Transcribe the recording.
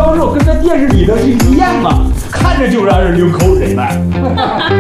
销售跟这电视里的是一样吗？看着就让人流口水了。